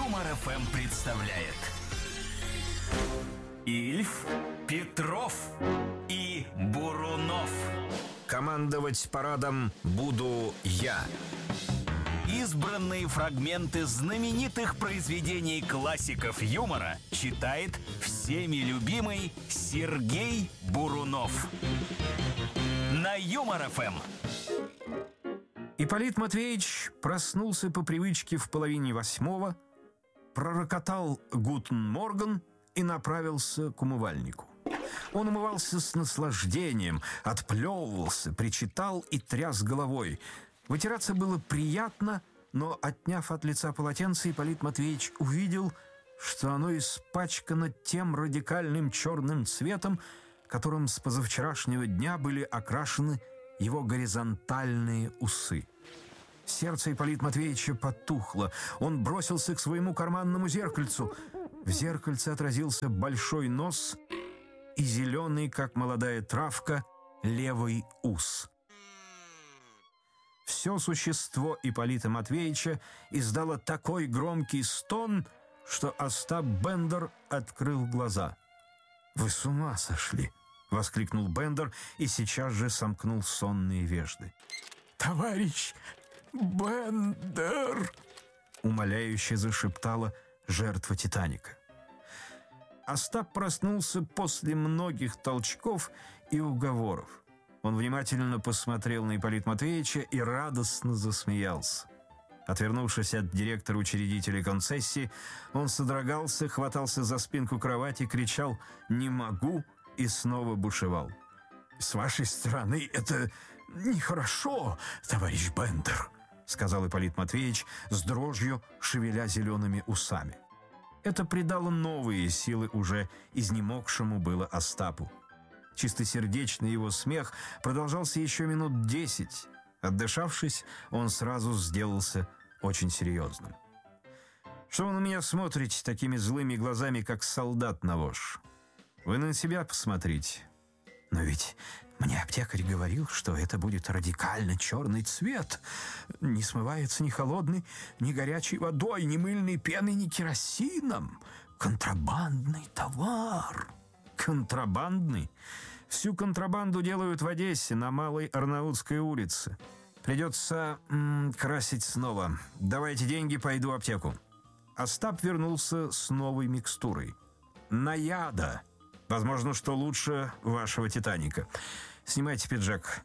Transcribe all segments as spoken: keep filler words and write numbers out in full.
Юмор эф эм представляет Ильф, Петров и Бурунов. Командовать парадом буду я. Избранные фрагменты знаменитых произведений классиков юмора читает всеми любимый Сергей Бурунов. На Юмор эф эм. Ипполит Матвеевич проснулся по привычке в половине восьмого, пророкотал «Гутен Морган» и направился к умывальнику. Он умывался с наслаждением, отплевывался, причитал и тряс головой. Вытираться было приятно, но, отняв от лица полотенце, Ипполит Матвеевич увидел, что оно испачкано тем радикальным черным цветом, которым с позавчерашнего дня были окрашены его горизонтальные усы. Сердце Ипполита Матвеевича потухло. Он бросился к своему карманному зеркальцу. В зеркальце отразился большой нос и зеленый, как молодая травка, левый ус. Все существо Ипполита Матвеевича издало такой громкий стон, что Остап Бендер открыл глаза. «Вы с ума сошли!» — воскликнул Бендер и сейчас же сомкнул сонные вежды. «Товарищ Бендер!» — умоляюще зашептала жертва «Титаника». Остап проснулся после многих толчков и уговоров. Он внимательно посмотрел на Ипполита Матвеевича и радостно засмеялся. Отвернувшись от директора-учредителя концессии, он содрогался, хватался за спинку кровати, кричал «Не могу!» и снова бушевал. «С вашей стороны это нехорошо, товарищ Бендер», — сказал Ипполит Матвеевич с дрожью, шевеля зелеными усами. Это придало новые силы уже изнемогшему было Остапу. Чистосердечный его смех продолжался еще минут десять. Отдышавшись, он сразу сделался очень серьезным. «Что вы на меня смотрите такими злыми глазами, как солдат на вож? Вы на себя посмотрите. Но ведь мне аптекарь говорил, что это будет радикально черный цвет. Не смывается ни холодной, ни горячей водой, ни мыльной пеной, ни керосином. Контрабандный товар». «Контрабандный? Всю контрабанду делают в Одессе, на Малой Арнаутской улице. Придется м, красить снова. Давайте деньги, пойду в аптеку». Остап вернулся с новой микстурой. «Наяда. Возможно, что лучше вашего «Титаника». Снимайте пиджак».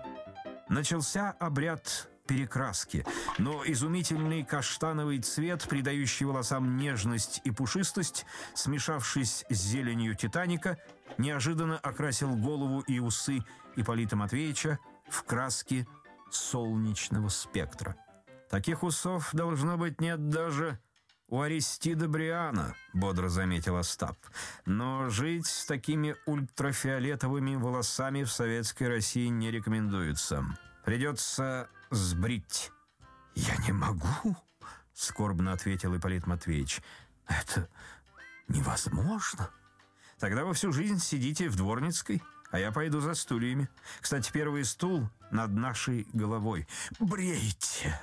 Начался обряд перекраски, но изумительный каштановый цвет, придающий волосам нежность и пушистость, смешавшись с зеленью «Титаника», неожиданно окрасил голову и усы Ипполита Матвеевича в краски солнечного спектра. «Таких усов, должно быть, нет даже у Аристида Бриана», — бодро заметил Остап. «Но жить с такими ультрафиолетовыми волосами в советской России не рекомендуется. Придется сбрить». «Я не могу», — скорбно ответил Ипполит Матвеевич. «Это невозможно». «Тогда вы всю жизнь сидите в Дворницкой, а я пойду за стульями. Кстати, первый стул над нашей головой. Брейте».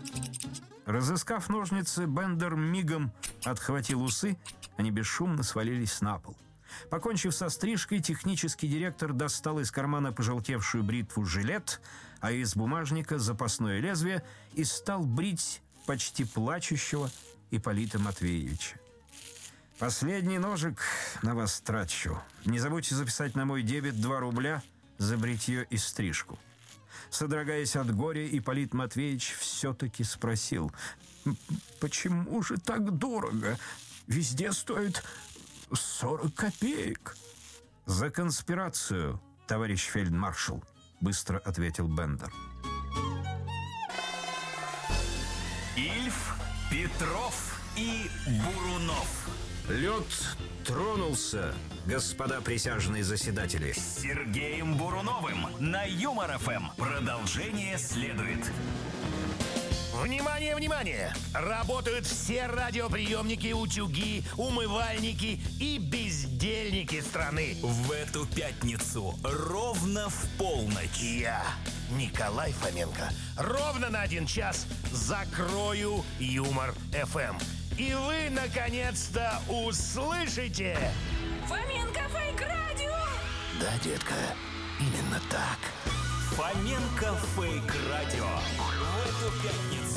Разыскав ножницы, Бендер мигом отхватил усы, они бесшумно свалились на пол. Покончив со стрижкой, технический директор достал из кармана пожелтевшую бритву «Жилет», а из бумажника запасное лезвие и стал брить почти плачущего Ипполита Матвеевича. «Последний ножик на вас трачу. Не забудьте записать на мой дебет два рубля за бритье и стрижку». Содрогаясь от горя, Ипполит Матвеевич все-таки спросил: «Почему же так дорого? Везде стоит сорок копеек». «За конспирацию, товарищ фельдмаршал», — быстро ответил Бендер. Ильф, Петров и Бурунов. Лед тронулся, господа присяжные заседатели. С Сергеем Буруновым на Юмор эф эм. Продолжение следует. Внимание, внимание! Работают все радиоприемники, утюги, умывальники и бездельники страны. В эту пятницу ровно в полночь Я, Николай Фоменко, ровно на один час закрою Юмор эф эм. и вы наконец-то услышите. Фоменко Фейк Радио. Да, детка, именно так. Фоменко Фейк Радио. В эту пятницу